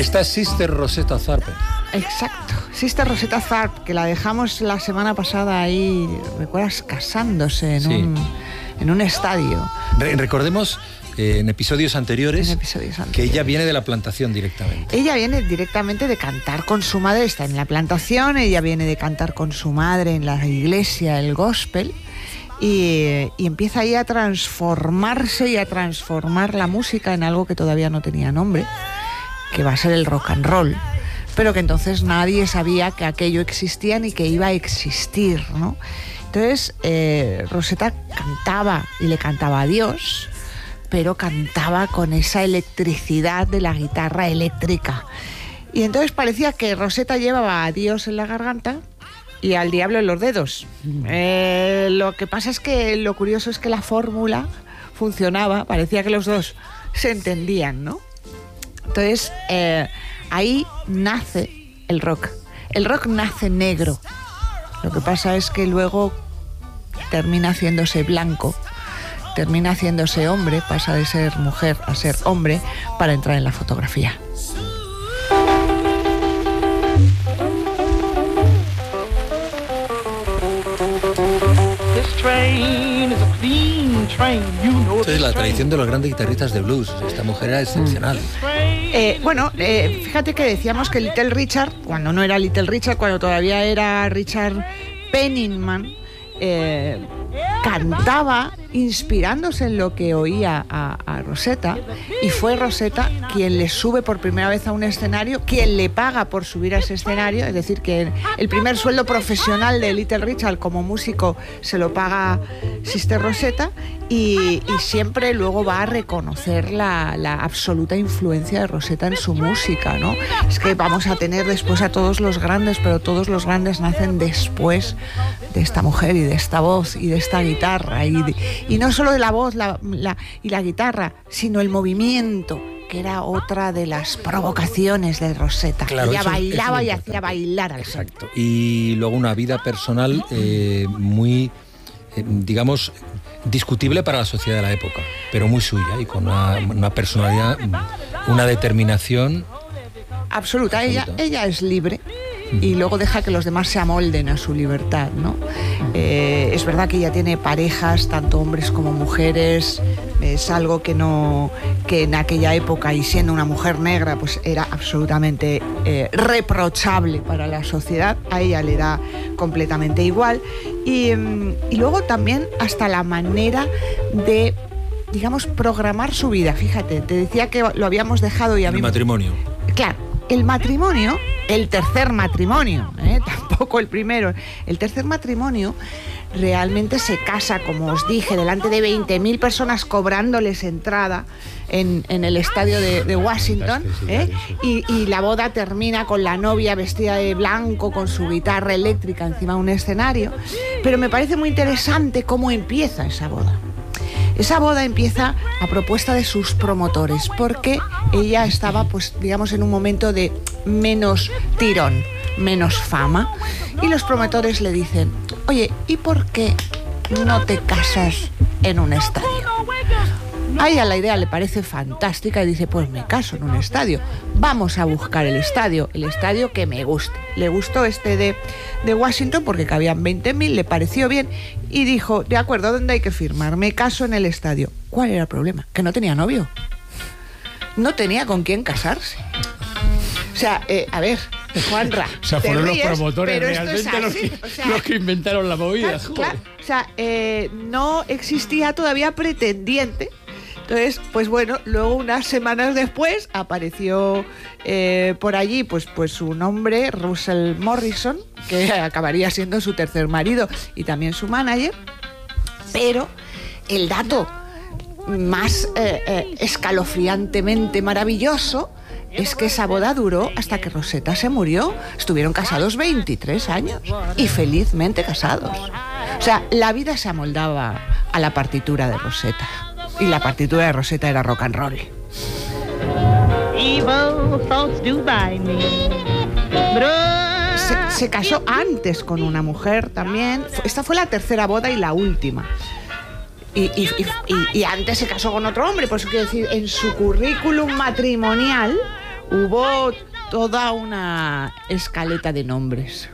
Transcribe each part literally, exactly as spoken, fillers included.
Esta es Sister Rosetta Tharpe. Exacto, Sister Rosetta Tharpe, que la dejamos la semana pasada ahí, ¿recuerdas? Casándose en, sí. un, en un estadio. Re- recordemos eh, en, episodios anteriores, en episodios anteriores que ella viene de la plantación directamente. Ella viene directamente de cantar con su madre, está en la plantación, ella viene de cantar con su madre en la iglesia, el gospel. Y, y empieza ahí a transformarse y a transformar la música en algo que todavía no tenía nombre, que va a ser el rock and roll, pero que entonces nadie sabía que aquello existía ni que iba a existir, ¿no? Entonces eh, Rosetta cantaba y le cantaba a Dios, pero cantaba con esa electricidad de la guitarra eléctrica. Y entonces parecía que Rosetta llevaba a Dios en la garganta y al diablo en los dedos. Eh, lo que pasa es que lo curioso es que la fórmula funcionaba, parecía que los dos se entendían, ¿no? Entonces, eh, ahí nace el rock. El rock nace negro. Lo que pasa es que luego termina haciéndose blanco, termina haciéndose hombre, pasa de ser mujer a ser hombre para entrar en la fotografía. Entonces, la tradición de los grandes guitarristas de blues, esta mujer era excepcional. Eh, bueno, eh, fíjate que decíamos que Little Richard, cuando no era Little Richard, cuando todavía era Richard Pennington, eh, cantaba inspirándose en lo que oía a, a Rosetta, y fue Rosetta quien le sube por primera vez a un escenario, quien le paga por subir a ese escenario, es decir, que el primer sueldo profesional de Little Richard como músico se lo paga Sister Rosetta, y, y siempre luego va a reconocer la, la absoluta influencia de Rosetta en su música, ¿no? Es que vamos a tener después a todos los grandes, pero todos los grandes nacen después de esta mujer y de esta voz y de esta guitarra, y, de, y no solo de la voz la, la, y la guitarra, sino el movimiento, que era otra de las provocaciones de Rosetta. Claro, ella eso, bailaba eso y hacía bailar al Exacto. Y luego una vida personal eh, muy, eh, digamos, discutible para la sociedad de la época, pero muy suya y con una, una personalidad, una determinación absoluta. Ella, ella es libre y luego deja que los demás se amolden a su libertad, ¿no? Eh, es verdad que ella tiene parejas, tanto hombres como mujeres. Es algo que no, que en aquella época, y siendo una mujer negra, pues era absolutamente eh, reprochable para la sociedad. A ella le da completamente igual. Y, y luego también hasta la manera de, digamos, programar su vida. Fíjate, te decía que lo habíamos dejado y a mí... El matrimonio. Claro, el matrimonio, el tercer matrimonio, ¿eh? Tampoco el primero, el tercer matrimonio realmente se casa, como os dije, delante de veinte mil personas cobrándoles entrada en, en el estadio de, de Washington, ¿eh? y, y la boda termina con la novia vestida de blanco, con su guitarra eléctrica encima de un escenario. Pero me parece muy interesante cómo empieza esa boda. Esa boda empieza a propuesta de sus promotores, porque ella estaba, pues, digamos, en un momento de menos tirón, menos fama, y los promotores le dicen: oye, ¿y por qué no te casas en un estadio? A ella la idea le parece fantástica y dice: pues me caso en un estadio, vamos a buscar el estadio, el estadio que me guste. Le gustó este de, de Washington porque cabían veinte mil, le pareció bien y dijo: de acuerdo, ¿dónde hay que firmar? Me caso en el estadio. ¿Cuál era el problema? Que no tenía novio, no tenía con quién casarse. O sea, eh, a ver, Juanra, o sea, fueron ríes, los promotores realmente es los, que, o sea, los que inventaron la movida. Claro, claro. O sea, eh, no existía todavía pretendiente. Entonces, pues bueno, luego unas semanas después apareció eh, por allí pues, pues su nombre, Russell Morrison, que acabaría siendo su tercer marido y también su manager. Pero el dato más eh, eh, escalofriantemente maravilloso es que esa boda duró hasta que Rosetta se murió. Estuvieron casados veintitrés años y felizmente casados. O sea, la vida se amoldaba a la partitura de Rosetta. Y la partitura de Rosetta era rock and roll. Se, se casó antes con una mujer también. Esta fue la tercera boda y la última. Y, y, y, y antes se casó con otro hombre. Por eso quiero decir, en su currículum matrimonial hubo toda una escaleta de nombres.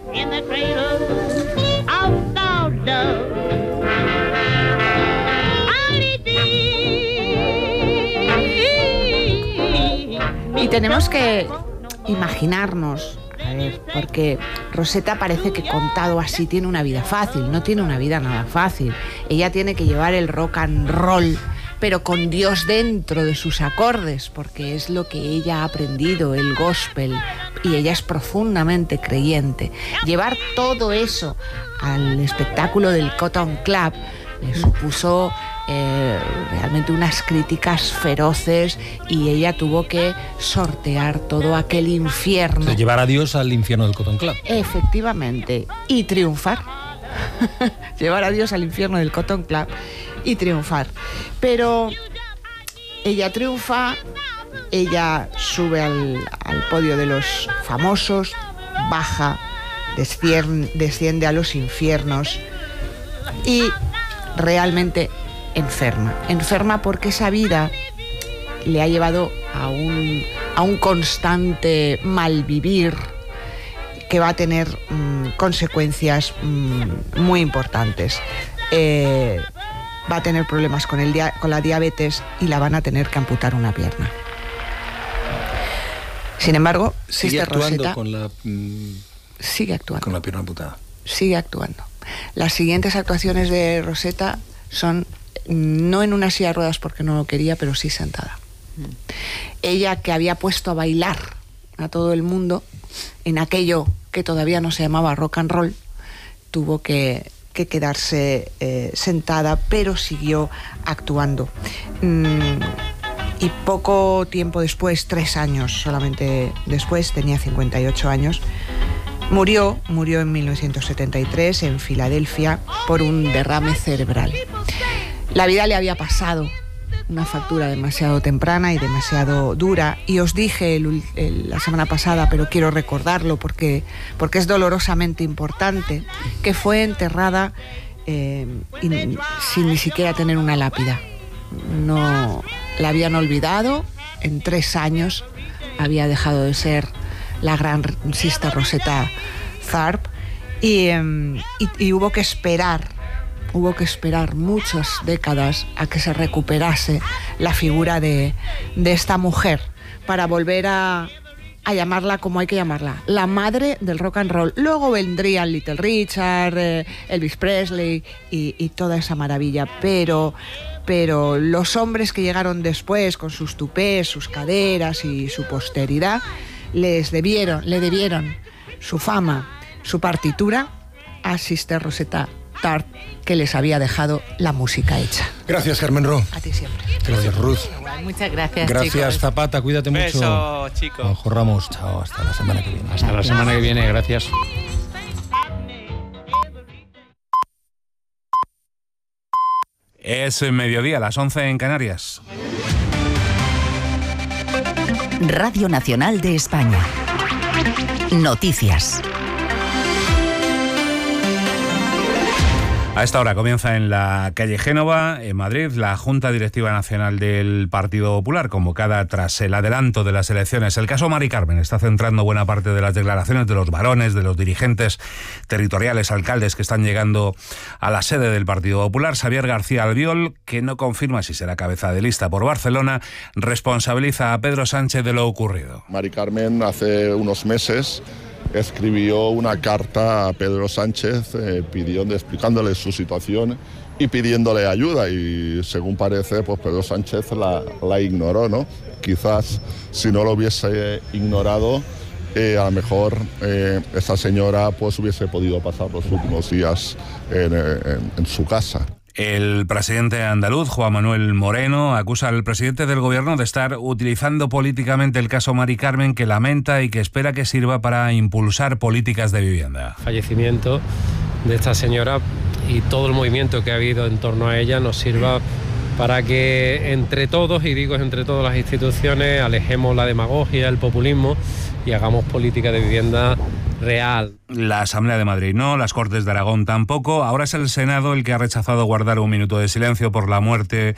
Y tenemos que imaginarnos, a ver, porque Rosetta parece que contado así tiene una vida fácil, no tiene una vida nada fácil. Ella tiene que llevar el rock and roll, pero con Dios dentro de sus acordes, porque es lo que ella ha aprendido, el gospel, y ella es profundamente creyente. Llevar todo eso al espectáculo del Cotton Club le supuso eh, realmente unas críticas feroces, y ella tuvo que sortear todo aquel infierno. O sea, llevar a Dios al infierno del Cotton Club. Efectivamente, y triunfar. Llevar a Dios al infierno del Cotton Club y triunfar. Pero ella triunfa, ella sube al, al podio de los famosos, baja, desciende, desciende a los infiernos y realmente enferma. Enferma porque esa vida le ha llevado a un, a un constante malvivir que va a tener mmm, consecuencias mmm, muy importantes. Eh, va a tener problemas con, el dia- con la diabetes y la van a tener que amputar una pierna. Sin embargo, sigue Sister actuando Rosetta con la, mm, sigue actuando. con la pierna amputada. Sigue actuando. Las siguientes actuaciones de Rosetta son no en una silla de ruedas porque no lo quería, pero sí sentada. Mm. Ella, que había puesto a bailar a todo el mundo en aquello que todavía no se llamaba rock and roll, tuvo que, que quedarse eh, sentada, pero siguió actuando. Mm, y poco tiempo después, tres años solamente después, tenía cincuenta y ocho años, murió, murió en mil novecientos setenta y tres en Filadelfia por un derrame cerebral. La vida le había pasado una factura demasiado temprana y demasiado dura, y os dije el, el, la semana pasada, pero quiero recordarlo porque, porque es dolorosamente importante, que fue enterrada eh, in, sin ni siquiera tener una lápida. No la habían olvidado, en tres años había dejado de ser la gran Sister Rosetta Tharpe, y, eh, y, y hubo que esperar Hubo que esperar muchas décadas a que se recuperase la figura de, de esta mujer para volver a, a llamarla como hay que llamarla, la madre del rock and roll. Luego vendrían Little Richard, eh, Elvis Presley y, y toda esa maravilla, pero, pero los hombres que llegaron después con sus tupés, sus caderas y su posteridad, les debieron, le debieron su fama, su partitura a Sister Rosetta Tharpe, que les había dejado la música hecha. Gracias, Carmen Ro. A ti siempre. Gracias, Ruth. Muchas gracias, Gracias, chicos. Zapata, cuídate Beso, mucho. chicos. Juanjo Ramos, chao, hasta la semana que viene. Hasta la semana que viene, gracias. Es mediodía, las once en Canarias. Radio Nacional de España. Noticias. A esta hora comienza en la calle Génova, en Madrid, la Junta Directiva Nacional del Partido Popular, convocada tras el adelanto de las elecciones. El caso Mari Carmen está centrando buena parte de las declaraciones de los varones, de los dirigentes territoriales, alcaldes que están llegando a la sede del Partido Popular. Xavier García Albiol, que no confirma si será cabeza de lista por Barcelona, responsabiliza a Pedro Sánchez de lo ocurrido. Mari Carmen hace unos meses escribió una carta a Pedro Sánchez eh, pidiendo, explicándole su situación y pidiéndole ayuda, y según parece, pues Pedro Sánchez la, la ignoró, ¿no? Quizás si no lo hubiese ignorado, eh, a lo mejor eh, esa señora pues hubiese podido pasar los últimos días en, en, en su casa. El presidente andaluz, Juan Manuel Moreno, acusa al presidente del gobierno de estar utilizando políticamente el caso Mari Carmen, que lamenta y que espera que sirva para impulsar políticas de vivienda. Fallecimiento de esta señora y todo el movimiento que ha habido en torno a ella nos sirva para que entre todos, y digo entre todas las instituciones, alejemos la demagogia, el populismo y hagamos política de vivienda real. La Asamblea de Madrid no, las Cortes de Aragón tampoco. Ahora es el Senado el que ha rechazado guardar un minuto de silencio por la muerte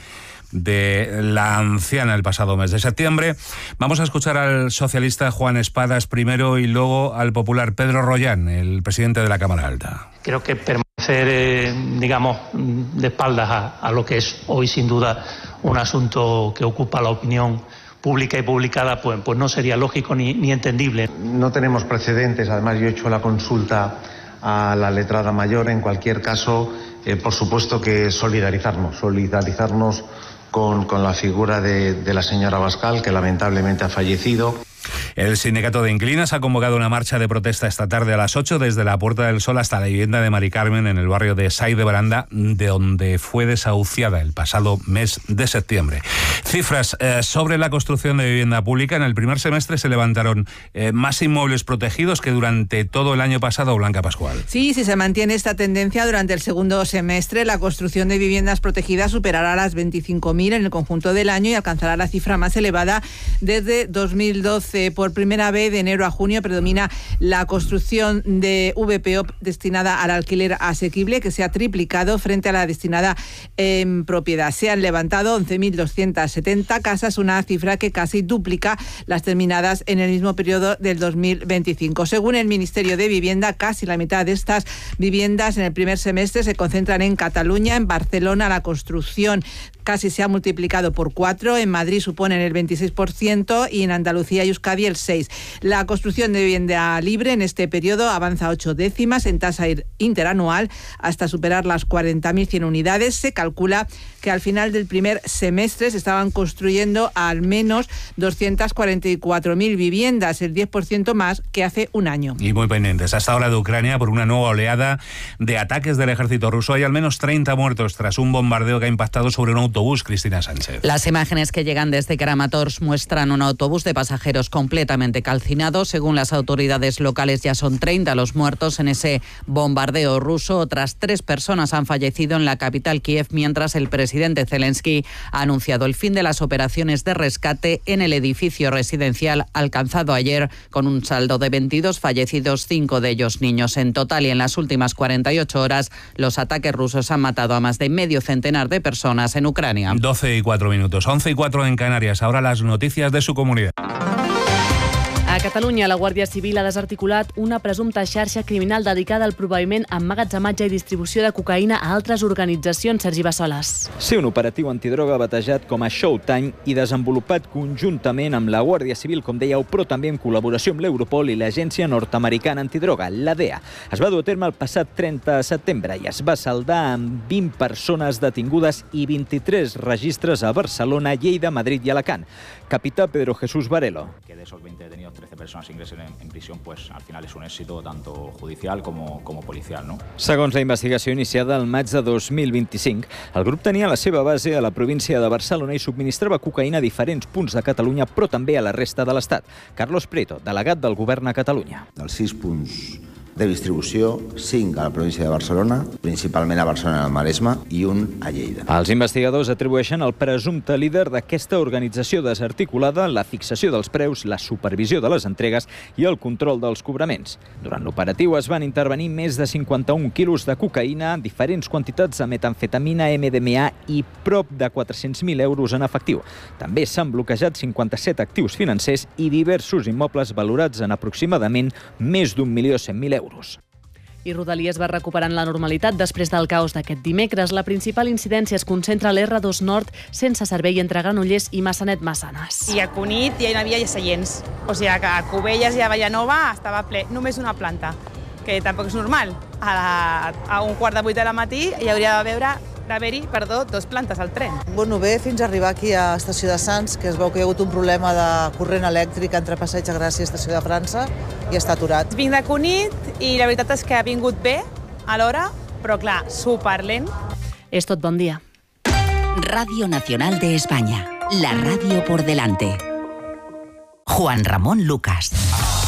de la anciana el pasado mes de septiembre. Vamos a escuchar al socialista Juan Espadas primero y luego al popular Pedro Rollán, el presidente de la Cámara Alta. Creo que permanecer, eh, digamos, de espaldas a, a lo que es hoy sin duda un asunto que ocupa la opinión pública y publicada, pues, pues no sería lógico ni, ni entendible. No tenemos precedentes, además yo he hecho la consulta a la letrada mayor. En cualquier caso, eh, por supuesto que solidarizarnos, solidarizarnos con, con la figura de, de la señora Abascal, que lamentablemente ha fallecido. El sindicato de inquilinos ha convocado una marcha de protesta esta tarde a las ocho desde la Puerta del Sol hasta la vivienda de Mari Carmen en el barrio de Sái de Baranda, de donde fue desahuciada el pasado mes de septiembre. Cifras eh, sobre la construcción de vivienda pública. En el primer semestre se levantaron eh, más inmuebles protegidos que durante todo el año pasado. Blanca Pascual. Sí, si se mantiene esta tendencia durante el segundo semestre, la construcción de viviendas protegidas superará las veinticinco mil en el conjunto del año y alcanzará la cifra más elevada desde dos mil doce. Por primera vez, de enero a junio, predomina la construcción de V P O destinada al alquiler asequible, que se ha triplicado frente a la destinada en propiedad. Se han levantado once mil doscientas setenta casas, una cifra que casi duplica las terminadas en el mismo periodo del dos mil veinticinco. Según el Ministerio de Vivienda, casi la mitad de estas viviendas en el primer semestre se concentran en Cataluña. En Barcelona la construcción casi se ha multiplicado por cuatro, en Madrid suponen el veintiséis por ciento y en Andalucía y Euskadi el seis por ciento. La construcción de vivienda libre en este periodo avanza ocho décimas en tasa interanual hasta superar las cuarenta mil cien unidades. Se calcula que al final del primer semestre se estaban construyendo al menos doscientas cuarenta y cuatro mil viviendas, el diez por ciento más que hace un año. Y muy pendientes hasta ahora de Ucrania por una nueva oleada de ataques del ejército ruso. Hay al menos treinta muertos tras un bombardeo que ha impactado sobre un autobús. Cristina Sánchez. Las imágenes que llegan desde Kramatorsk muestran un autobús de pasajeros completamente calcinado. Según las autoridades locales, ya son treinta los muertos en ese bombardeo ruso. Otras tres personas han fallecido en la capital Kiev, mientras el presidente Zelensky ha anunciado el fin de las operaciones de rescate en el edificio residencial alcanzado ayer, con un saldo de veintidós fallecidos, cinco de ellos niños. En total y en las últimas cuarenta y ocho horas, los ataques rusos han matado a más de medio centenar de personas en Ucrania. doce y cuatro minutos, once y cuatro en Canarias. Ahora las noticias de su comunidad. A Catalunya, la Guàrdia Civil ha desarticulat una presumpta xarxa criminal dedicada al proveïment, emmagatzematge i distribució de cocaïna a altres organitzacions. Sergi Bassoles. Sí, un operatiu antidroga batejat com a Showtime i desenvolupat conjuntament amb la Guàrdia Civil, com dèieu, però també en col·laboració amb l'Europol i l'Agència Nord-Americana Antidroga, l'A D E A. Es va dur a terme el passat trenta de setembre i es va saldar amb vint persones detingudes i vint-i-tres registres a Barcelona, Lleida, Madrid i Alacant. Capità Pedro Jesús Varelo. Que de esos veinte detenidos, trece personas ingresen en, en prisión, pues al final es un éxito tanto judicial como, como policial, ¿no? Segons la investigació iniciada al maig de dos mil vint-i-cinc, el grup tenia la seva base a la província de Barcelona i subministrava cocaïna a diferents punts de Catalunya, però també a la resta de l'Estat. Carlos Prieto, delegat del govern a Catalunya. Dels sis punts de distribució, cinc a la província de Barcelona, principalment a Barcelona i al Maresme, i un a Lleida. Els investigadors atribueixen al presumpte líder d'aquesta organització desarticulada la fixació dels preus, la supervisió de les entregues i el control dels cobraments. Durant l'operatiu es van intervenir més de cinquanta-un quilos de cocaïna, diferents quantitats de metamfetamina, M D M A i prop de quatre-cents mil euros en efectiu. També s'han bloquejat cinquanta-set actius financers i diversos immobles valorats en aproximadament més d'un milió cent mil euros. I Rodalies va recuperant la normalitat després del caos d'aquest dimecres. La principal incidència es concentra a l'R dos Nord, sense servei entre Granollers i Massanet-Massanes. I a Cunit ja hi havia seients. O sigui que a Cubelles i a Villanova estava ple, només una planta, que tampoc és normal. A, la, a un quart de vuit de la matí hi hauria de veure d'haver-hi, perdó, dos plantes al tren. Bueno, bé, fins a arribar aquí a Estació de Sants, que es veu que hi ha hagut un problema de corrent elèctric entre Passeig de Gràcia i Estació de França i està aturat. Vinc de Cunit i la veritat és que ha vingut bé a l'hora, però clar, superlent. És tot, bon dia. Radio Nacional de España, la radio por delante. Juan Ramón Lucas.